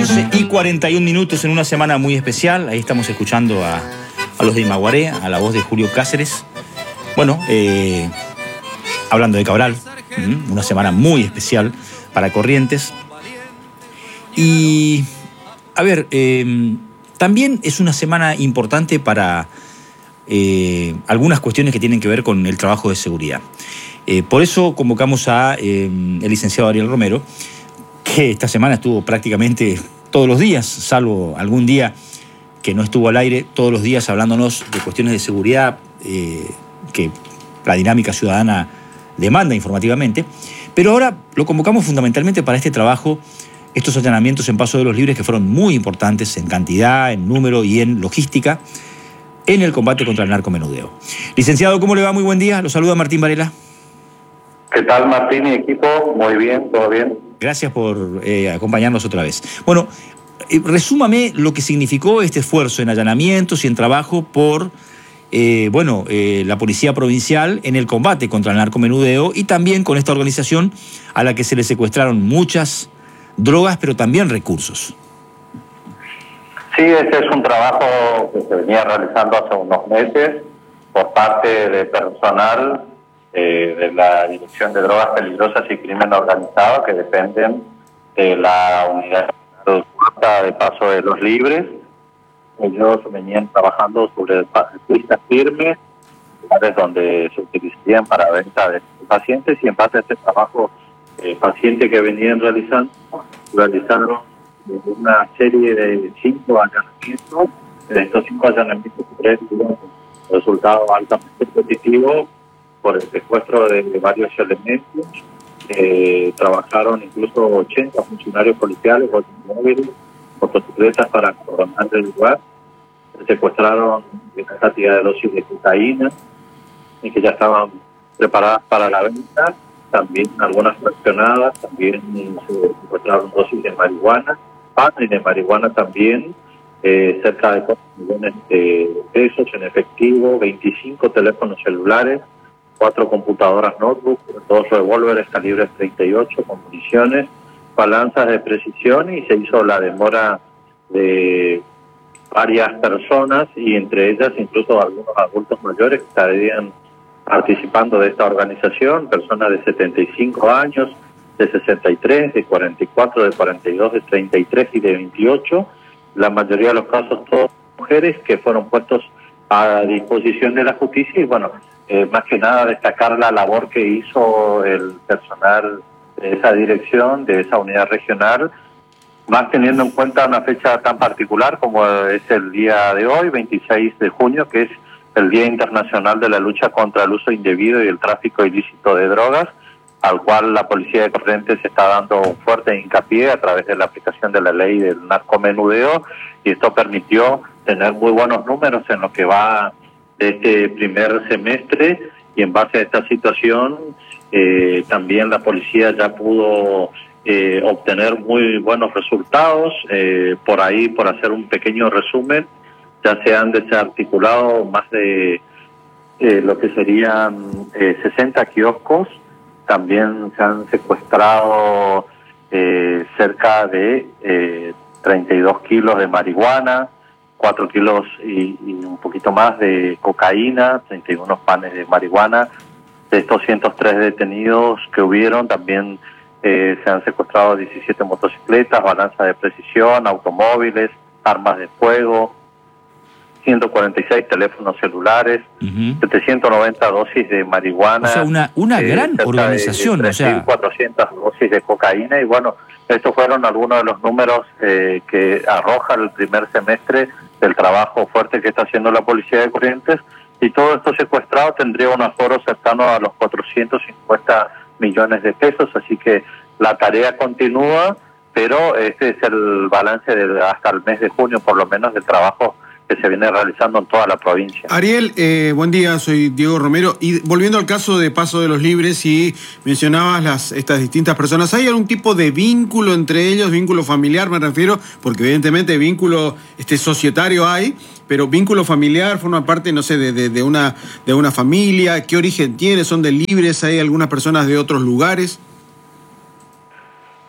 11:41 en una semana muy especial. Ahí estamos escuchando a los de Imaguaré, a la voz de Julio Cáceres. Bueno, hablando de Cabral, una semana muy especial para Corrientes. Y, a ver, también es una semana importante para algunas cuestiones que tienen que ver con el trabajo de seguridad. Por eso convocamos a el licenciado Ariel Romero, que esta semana estuvo prácticamente todos los días, salvo algún día que no estuvo al aire, todos los días hablándonos de cuestiones de seguridad que la dinámica ciudadana demanda informativamente. Pero ahora lo convocamos fundamentalmente para este trabajo, estos allanamientos en Paso de los Libres que fueron muy importantes en cantidad, en número y en logística en el combate contra el narcomenudeo. Licenciado, ¿cómo le va? Muy buen día. Lo saluda Martín Varela. ¿Qué tal, Martín y equipo? Muy bien, todo bien. Gracias por acompañarnos otra vez. Bueno, resúmame lo que significó este esfuerzo en allanamientos y en trabajo por la Policía Provincial en el combate contra el narcomenudeo y también con esta organización a la que se le secuestraron muchas drogas, pero también recursos. Sí, este es un trabajo que se venía realizando hace unos meses por parte de personal de la Dirección de Drogas Peligrosas y Crimen Organizado, que dependen de la Unidad de Paso de los Libres. Ellos venían trabajando sobre pistas firmes, lugares donde se utilizarían para venta de pacientes, y en base a este trabajo paciente que venían realizaron una serie de 5 allanamientos. De estos 5 allanamientos, 3 tuvieron resultado altamente positivo por el secuestro de varios elementos. Trabajaron incluso 80 funcionarios policiales, automóviles, motocicletas para coronar el lugar. Se secuestraron una cantidad de dosis de cocaína y que ya estaban preparadas para la venta. También algunas fraccionadas, también se secuestraron dosis de marihuana, y de marihuana también, cerca de 4 millones de pesos en efectivo, 25 teléfonos celulares, 4 computadoras notebook, 2 revólveres calibres 38 con municiones, balanzas de precisión, y se hizo la demora de varias personas, y entre ellas incluso algunos adultos mayores que estarían participando de esta organización, personas de 75 años, de 63, de 44, de 42, de 33 y de 28. La mayoría de los casos todas mujeres que fueron puestos a disposición de la justicia. Y bueno, más que nada destacar la labor que hizo el personal de esa dirección, de esa unidad regional, más teniendo en cuenta una fecha tan particular como es el día de hoy, 26 de junio, que es el Día Internacional de la Lucha contra el Uso Indebido y el Tráfico Ilícito de Drogas, al cual la Policía de Corrientes está dando un fuerte hincapié a través de la aplicación de la ley del narcomenudeo, y esto permitió tener muy buenos números en lo que va de este primer semestre. Y en base a esta situación también la policía ya pudo obtener muy buenos resultados. Por ahí, por hacer un pequeño resumen, ya se han desarticulado más de lo que serían 60 kioscos. También se han secuestrado cerca de 32 kilos de marihuana, 4 kilos y un poquito más de cocaína, 31 panes de marihuana. De estos 103 detenidos que hubieron, también se han secuestrado 17 motocicletas, balanzas de precisión, automóviles, armas de fuego, 146 teléfonos celulares, 790 dosis de marihuana. O sea, una gran organización. De 3.400 dosis de cocaína. Y bueno, estos fueron algunos de los números que arroja el primer semestre del trabajo fuerte que está haciendo la Policía de Corrientes. Y todo esto secuestrado tendría un aforo cercano a los 450 millones de pesos. Así que la tarea continúa, pero este es el balance de hasta el mes de junio, por lo menos, del trabajo que se viene realizando en toda la provincia. Ariel, buen día, soy Diego Romero. Y volviendo al caso de Paso de los Libres, y mencionabas estas distintas personas, ¿hay algún tipo de vínculo entre ellos, vínculo familiar me refiero? Porque evidentemente vínculo societario hay, pero vínculo familiar, forma parte, no sé, de una familia. ¿Qué origen tiene? ¿Son de Libres? ¿Hay algunas personas de otros lugares?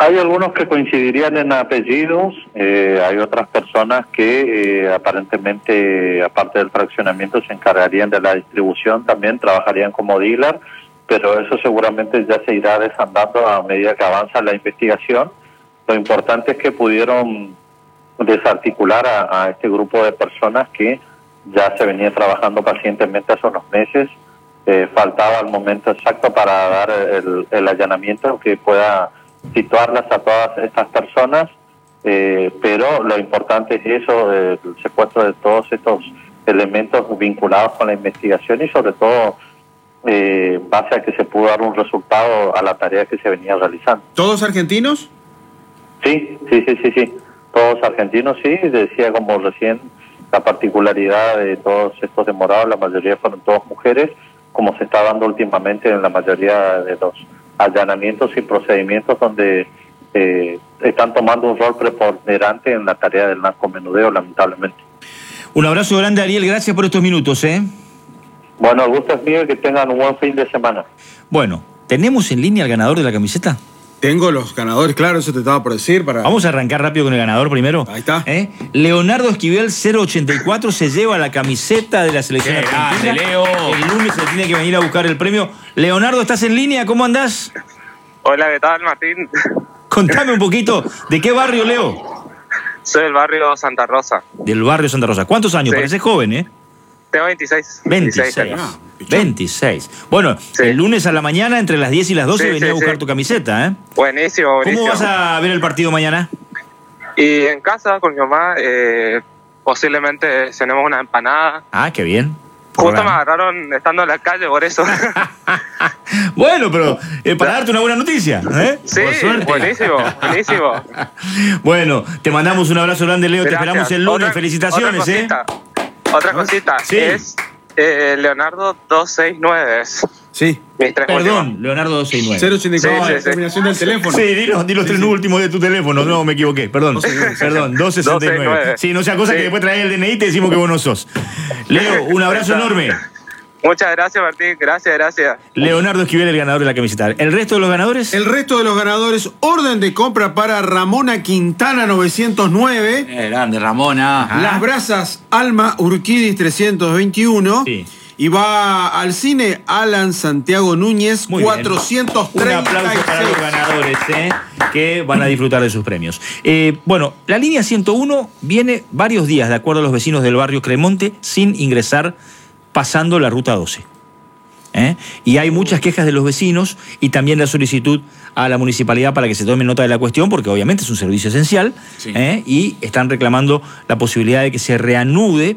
Hay algunos que coincidirían en apellidos, hay otras personas que aparentemente, aparte del fraccionamiento, se encargarían de la distribución, también trabajarían como dealer, pero eso seguramente ya se irá desandando a medida que avanza la investigación. Lo importante es que pudieron desarticular a este grupo de personas que ya se venía trabajando pacientemente hace unos meses. Faltaba el momento exacto para dar el allanamiento que pueda situarlas a todas estas personas, pero lo importante es eso, el secuestro de todos estos elementos vinculados con la investigación y sobre todo base a que se pudo dar un resultado a la tarea que se venía realizando. ¿Todos argentinos? Sí. Todos argentinos, sí. Decía como recién, la particularidad de todos estos demorados, la mayoría fueron todas mujeres, como se está dando últimamente en la mayoría de los allanamientos y procedimientos donde están tomando un rol preponderante en la tarea del narcomenudeo, lamentablemente. Un abrazo grande, Ariel, gracias por estos minutos, ¿eh? Bueno, el gusto es mío y que tengan un buen fin de semana. Bueno, ¿tenemos en línea al ganador de la camiseta? Tengo los ganadores, claro, eso te estaba por decir. Vamos a arrancar rápido con el ganador primero. Ahí está. Leonardo Esquivel 084 se lleva la camiseta de la selección argentina. Leo. El lunes se tiene que venir a buscar el premio. Leonardo, ¿estás en línea? ¿Cómo andás? Hola, ¿qué tal, Martín? Contame un poquito. ¿De qué barrio, Leo? Soy del barrio Santa Rosa. Del barrio Santa Rosa. ¿Cuántos años? Sí. Pareces joven, ¿eh? Tengo 26. 26 años. años. 26. Bueno, Sí. el lunes a la mañana, entre las 10 y las 12, Sí, venía a buscar sí. tu camiseta, ¿eh? Buenísimo. ¿Cómo vas a ver el partido mañana? Y en casa con mi mamá, posiblemente cenemos una empanada. Ah, qué bien. Justo me agarraron estando en la calle, por eso. Bueno, pero para darte una buena noticia, ¿eh? Sí, Por suerte. buenísimo. Bueno, te mandamos un abrazo grande, Leo. Gracias. Te esperamos el lunes. Felicitaciones, Otra cosita. Sí. Es Leonardo 269. Sí. Mis tres Perdón, últimos. Leonardo 269. 084, Sí. la terminación del teléfono. Sí, di los tres últimos de tu teléfono. No, me equivoqué. Perdón. 269. 269. Sí, no sea cosa Sí. que después traes el DNI y te decimos que vos no sos. Leo, un abrazo enorme. Muchas gracias, Martín. Gracias. Leonardo Esquivel, el ganador de la camiseta. ¿El resto de los ganadores? El resto de los ganadores, orden de compra para Ramona Quintana 909. Grande, Ramona. Las Brasas Alma Urquidis 321. Sí. Y va al cine Alan Santiago Núñez Muy bien. 436. Un aplauso para los ganadores, que van a disfrutar de sus premios. Bueno, la línea 101 viene varios días, de acuerdo a los vecinos del barrio Cremonte, sin ingresar pasando la ruta 12. Y hay muchas quejas de los vecinos y también la solicitud a la municipalidad para que se tome nota de la cuestión, porque obviamente es un servicio esencial, Sí. Y están reclamando la posibilidad de que se reanude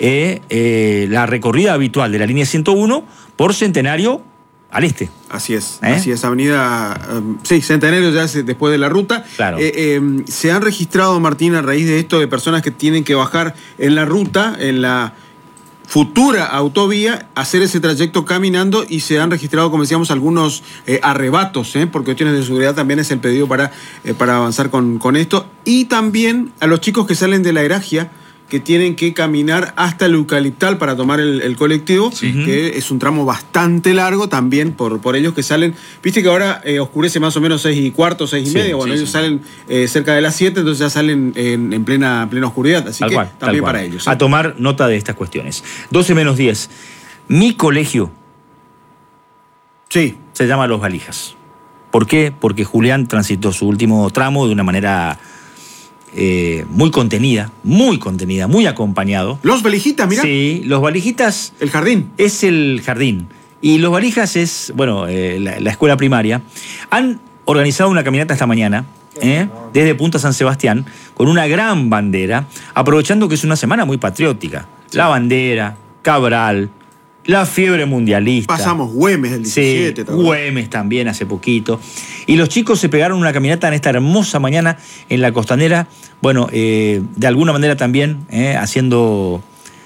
la recorrida habitual de la línea 101 por Centenario al este. Así es, avenida, sí, Centenario ya es después de la ruta. Claro. Se han registrado, Martín, a raíz de esto, de personas que tienen que bajar en la ruta, en la futura autovía, hacer ese trayecto caminando, y se han registrado, como decíamos, algunos arrebatos, por cuestiones de seguridad. También es el pedido para avanzar con esto. Y también a los chicos que salen de la Eragia, que tienen que caminar hasta el Eucaliptal para tomar el colectivo, que es un tramo bastante largo también por ellos que salen. Viste que ahora oscurece más o menos 6:15, 6:30. Bueno, ellos salen cerca de las 7, entonces ya salen en plena oscuridad. Así Tal que cual, también tal cual. para ellos. A tomar nota de estas cuestiones. 12 menos 10. Mi colegio Sí. se llama Los Valijas. ¿Por qué? Porque Julián transitó su último tramo de una manera muy contenida, muy acompañado. Los Valijitas, mira. Sí, Los Valijitas El jardín. es el jardín. Y Los Valijas es, bueno, la escuela primaria. Han organizado una caminata esta mañana, desde Punta San Sebastián, con una gran bandera, aprovechando que es una semana muy patriótica. La bandera, Cabral, la fiebre mundialista. Pasamos Güemes el 17. Sí, Güemes también hace poquito. Y los chicos se pegaron una caminata en esta hermosa mañana en la costanera. Bueno, de alguna manera también haciendo,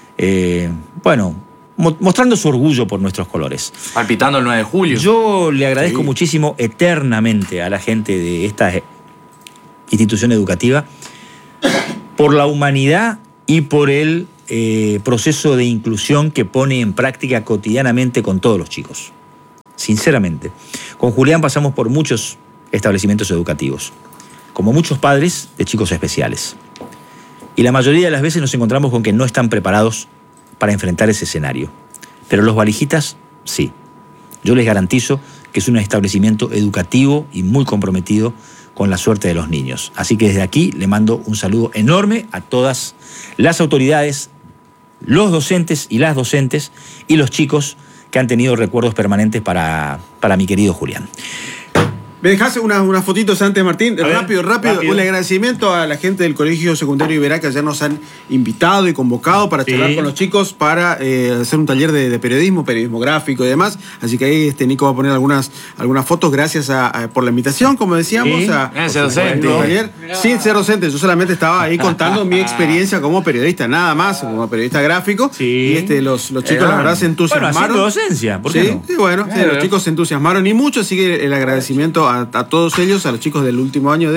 mostrando su orgullo por nuestros colores. Palpitando el 9 de julio. Yo le agradezco muchísimo eternamente a la gente de esta institución educativa por la humanidad y por el proceso de inclusión que pone en práctica cotidianamente con todos los chicos. Sinceramente. Con Julián pasamos por muchos establecimientos educativos, como muchos padres de chicos especiales. Y la mayoría de las veces nos encontramos con que no están preparados para enfrentar ese escenario. Pero los valijitas, sí. Yo les garantizo que es un establecimiento educativo y muy comprometido con la suerte de los niños. Así que desde aquí le mando un saludo enorme a todas las autoridades, los docentes y las docentes y los chicos que han tenido recuerdos permanentes para mi querido Julián. ¿Me dejás unas fotitos antes, Martín? Rápido. Un agradecimiento a la gente del Colegio Secundario Iberá, que ayer nos han invitado y convocado para charlar con los chicos para hacer un taller de periodismo gráfico y demás. Así que ahí Nico va a poner algunas fotos. Gracias por la invitación, como decíamos. Ese docente. Sí, ser docente. Yo solamente estaba ahí contando mi experiencia como periodista, nada más, como periodista gráfico. Sí. Y los chicos, la verdad, se entusiasmaron. Bueno, haciendo docencia, ¿por qué no? Sí, bueno, los chicos se entusiasmaron y mucho, así que el agradecimiento a todos ellos, a los chicos del último año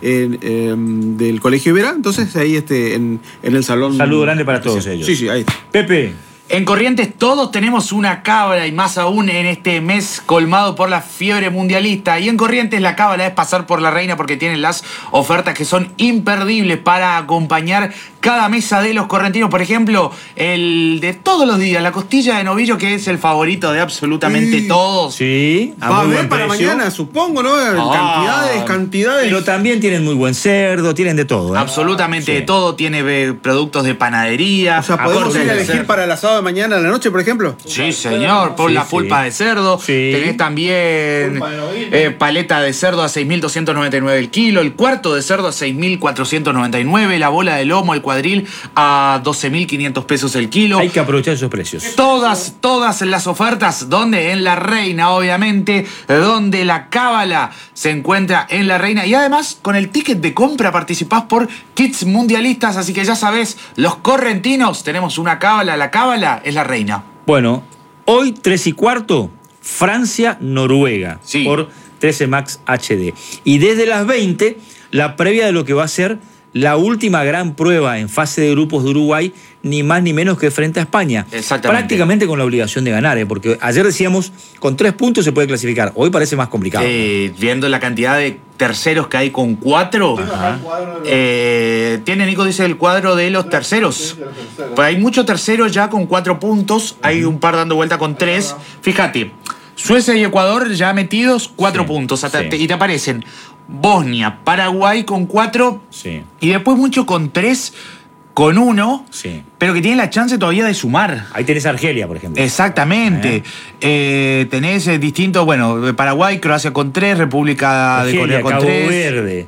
del Colegio Iberá. Entonces, ahí en el salón. Un saludo grande para todos ellos. Sí, ahí está. Pepe. En Corrientes todos tenemos una cábala, y más aún en este mes colmado por la fiebre mundialista. Y en Corrientes la cábala es pasar por la Reina, porque tienen las ofertas que son imperdibles para acompañar cada mesa de los correntinos. Por ejemplo, el de todos los días, la costilla de novillo, que es el favorito de absolutamente todos. Sí, va a haber para mañana, supongo, ¿no? Cantidades. Pero también tienen muy buen cerdo, tienen de todo. Absolutamente de todo. Tiene productos de panadería. O sea, podemos ir a elegir para el asado de mañana a la noche, por ejemplo. Sí, señor. Por la pulpa de cerdo. Sí. Tenés también paleta de cerdo a 6.299 el kilo, el cuarto de cerdo a 6.499, la bola de lomo, el cuadril a 12.500 pesos el kilo. Hay que aprovechar esos precios. Todas las ofertas, donde en La Reina, obviamente, donde la cábala se encuentra en La Reina. Y además, con el ticket de compra participás por kits mundialistas. Así que ya sabés, los correntinos tenemos una cábala. La cábala es La Reina. Bueno, hoy 3:15, Francia-Noruega, sí, por 13 Max HD. Y desde las 20, la previa de lo que va a ser la última gran prueba en fase de grupos de Uruguay, ni más ni menos que frente a España. Exactamente. Prácticamente con la obligación de ganar, porque ayer decíamos, con 3 puntos se puede clasificar. Hoy parece más complicado. Viendo la cantidad de terceros que hay con 4. Tiene, Nico, dice el cuadro de los terceros. Pues hay muchos terceros ya con 4 puntos. Hay un par dando vuelta con 3. Fíjate, Suecia y Ecuador ya metidos 4 puntos. Y te aparecen Bosnia, Paraguay con 4. Sí. Y después mucho con 3, con 1. Sí. Pero que tienen la chance todavía de sumar. Ahí tenés Argelia, por ejemplo. Exactamente. Tenés distintos, Paraguay, Croacia con 3, República Argelia, de Corea con Cabo 3. Verde.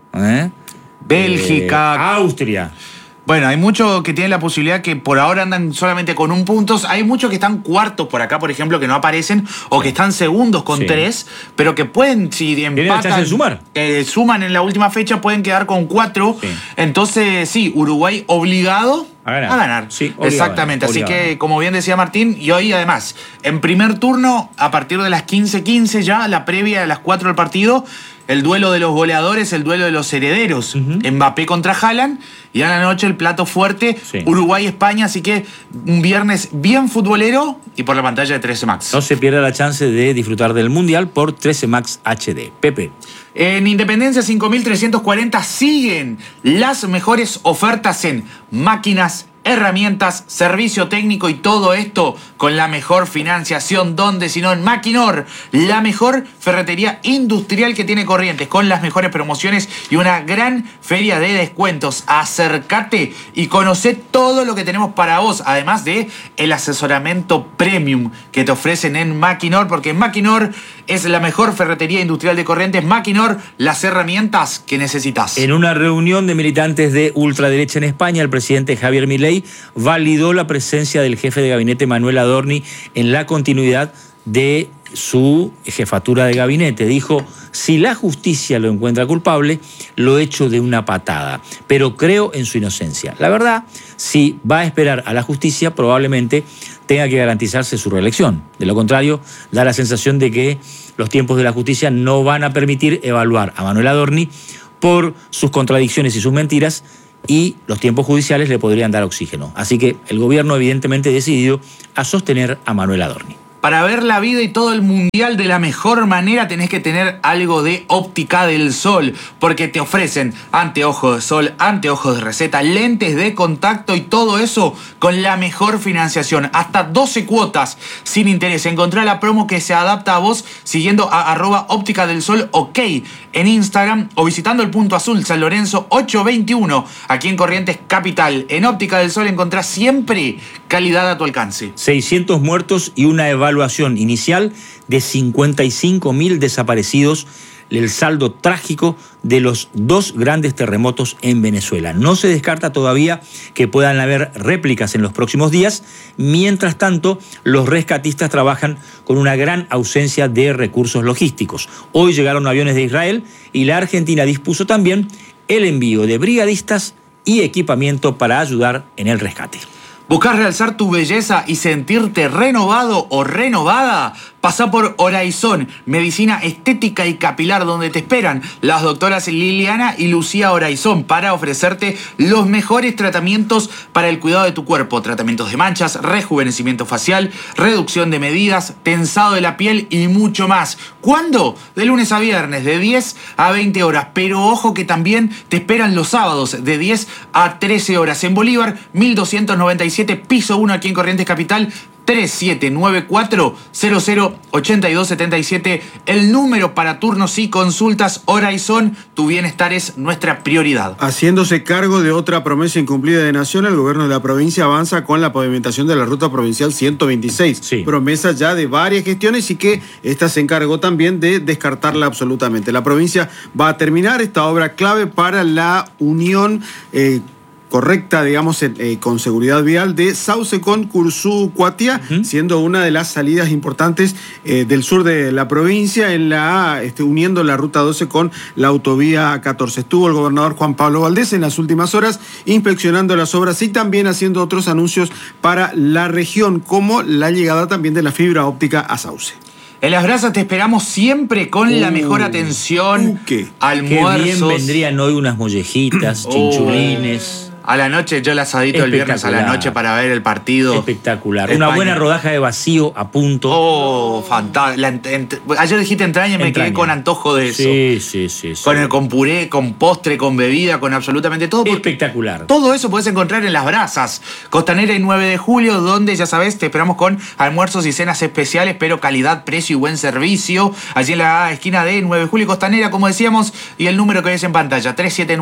Bélgica. Austria. Bueno, hay muchos que tienen la posibilidad, que por ahora andan solamente con 1 punto. Hay muchos que están cuartos por acá, por ejemplo, que no aparecen, o que están segundos con 3, pero que pueden, si empatan, ¿tienen la chance de sumar? Suman en la última fecha, pueden quedar con 4. Sí. Entonces, sí, Uruguay obligado a ganar. Sí, exactamente. Obligado. Así que, como bien decía Martín, y hoy además, en primer turno, a partir de las 15:15 ya, la previa de las 4 del partido, el duelo de los goleadores, el duelo de los herederos. Mbappé contra Haaland. Y a la noche el plato fuerte, Uruguay-España. Así que un viernes bien futbolero y por la pantalla de 13 Max. No se pierda la chance de disfrutar del Mundial por 13 Max HD. Pepe. En Independencia 5340 siguen las mejores ofertas en máquinas, herramientas, servicio técnico y todo esto con la mejor financiación. ¿Dónde? Sino en Maquinor, la mejor ferretería industrial que tiene Corrientes, con las mejores promociones y una gran feria de descuentos. Acércate y conocé todo lo que tenemos para vos, además de el asesoramiento premium que te ofrecen en Maquinor, porque Maquinor es la mejor ferretería industrial de Corrientes. Maquinor, las herramientas que necesitas. En una reunión de militantes de ultraderecha en España, el presidente Javier Milei validó la presencia del jefe de gabinete Manuel Adorni en la continuidad de su jefatura de gabinete. Dijo: si la justicia lo encuentra culpable, lo echo de una patada, pero creo en su inocencia. La verdad, si va a esperar a la justicia, probablemente tenga que garantizarse su reelección. De lo contrario, da la sensación de que los tiempos de la justicia no van a permitir evaluar a Manuel Adorni por sus contradicciones y sus mentiras, y los tiempos judiciales le podrían dar oxígeno. Así que el gobierno evidentemente decidió a sostener a Manuel Adorni. Para ver la vida y todo el mundial de la mejor manera tenés que tener algo de Óptica del Sol, porque te ofrecen anteojos de sol, anteojos de receta, lentes de contacto y todo eso con la mejor financiación. Hasta 12 cuotas sin interés. Encontrá la promo que se adapta a vos siguiendo a @Óptica del Sol OK en Instagram o visitando el Punto Azul San Lorenzo 821 aquí en Corrientes Capital. En Óptica del Sol encontrás siempre calidad a tu alcance. 600 muertos y una evaluación inicial de 55.000 desaparecidos, el saldo trágico de los 2 grandes terremotos en Venezuela. No se descarta todavía que puedan haber réplicas en los próximos días. Mientras tanto, los rescatistas trabajan con una gran ausencia de recursos logísticos. Hoy llegaron aviones de Israel y la Argentina dispuso también el envío de brigadistas y equipamiento para ayudar en el rescate. ¿Buscás realzar tu belleza y sentirte renovado o renovada? Pasa por Horizon, medicina estética y capilar, donde te esperan las doctoras Liliana y Lucía Horizon para ofrecerte los mejores tratamientos para el cuidado de tu cuerpo. Tratamientos de manchas, rejuvenecimiento facial, reducción de medidas, tensado de la piel y mucho más. ¿Cuándo? De lunes a viernes, de 10 a 20 horas. Pero ojo que también te esperan los sábados, de 10 a 13 horas. En Bolívar, 1297, piso 1 aquí en Corrientes Capital. 3794-008277, el número para turnos y consultas. Horizon, tu bienestar es nuestra prioridad. Haciéndose cargo de otra promesa incumplida de Nación, el gobierno de la provincia avanza con la pavimentación de la ruta provincial 126. Sí. Promesa ya de varias gestiones y que esta se encargó también de descartarla absolutamente. La provincia va a terminar esta obra clave para la unión correcta, digamos, con seguridad vial de Sauce con Curzú Cuatia, siendo una de las salidas importantes del sur de la provincia, uniendo la ruta 12 con la autovía 14. Estuvo el gobernador Juan Pablo Valdés en las últimas horas inspeccionando las obras y también haciendo otros anuncios para la región, como la llegada también de la fibra óptica a Sauce. En Las Brasas te esperamos siempre con la mejor atención, almuerzos. Qué bien vendrían hoy unas mollejitas, chinchulines. A la noche, yo el asadito el viernes a la noche para ver el partido. Espectacular. España. Una buena rodaja de vacío a punto. Oh, fantástico. Ayer dijiste entraña y me quedé con antojo de eso. Sí. Con puré, con postre, con bebida, con absolutamente todo. Espectacular. Todo eso puedes encontrar en Las Brasas. Costanera y 9 de julio, donde ya sabes, te esperamos con almuerzos y cenas especiales, pero calidad, precio y buen servicio. Allí en la esquina de 9 de julio y Costanera, como decíamos, y el número que ves en pantalla,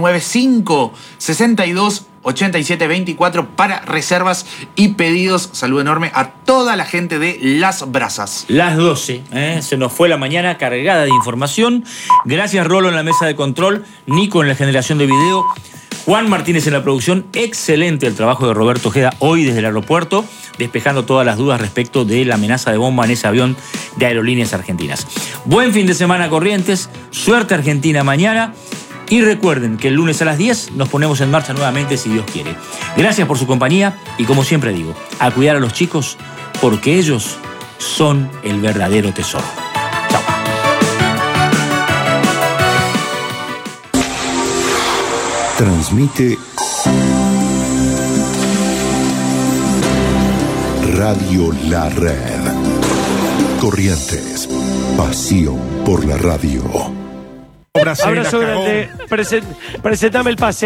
3795-628724 para reservas y pedidos. Saludo enorme a toda la gente de Las Brasas. Las 12, se nos fue la mañana cargada de información. Gracias, Rolo, en la mesa de control, Nico en la generación de video, Juan Martínez en la producción. Excelente el trabajo de Roberto Ojeda hoy desde el aeropuerto, despejando todas las dudas respecto de la amenaza de bomba en ese avión de Aerolíneas Argentinas. Buen fin de semana, Corrientes. Suerte Argentina mañana. Y recuerden que el lunes a las 10 nos ponemos en marcha nuevamente, si Dios quiere. Gracias por su compañía y, como siempre digo, a cuidar a los chicos, porque ellos son el verdadero tesoro. Chao. Transmite Radio La Red. Corrientes, pasión por la radio. Abrazo grande, presentame el pase.